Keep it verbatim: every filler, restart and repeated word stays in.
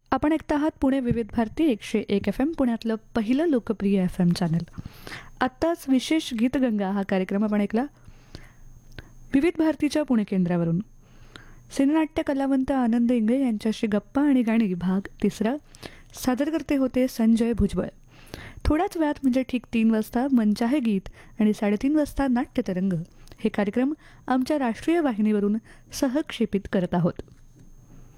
आपण ऐकत आहात पुणे विविध भारती एकशे एक एफ एम, पुण्यातलं पहिलं लोकप्रिय एफ एम चॅनल. आत्ताच विशेष गीतगंगा हा कार्यक्रम आपण ऐकला विविध भारतीच्या पुणे केंद्रावरून. सिनेनाट्य कलावंत आनंद इंगळे यांच्याशी गप्पा आणि गाणी भाग तिसरा. सादरकर्ते होते संजय भुजबळ. थोड्याच वेळात म्हणजे ठीक तीन वाजता मनचाहे गीत आणि साडेतीन वाजता नाट्यतरंग हे कार्यक्रम आमच्या राष्ट्रीय वाहिनीवरून सहक्षेपित करत आहोत.